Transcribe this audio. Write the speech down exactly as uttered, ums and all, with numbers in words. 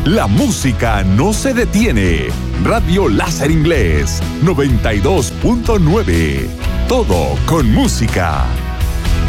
La música no se detiene. Radio Láser Inglés noventa y dos punto nueve. Todo con música.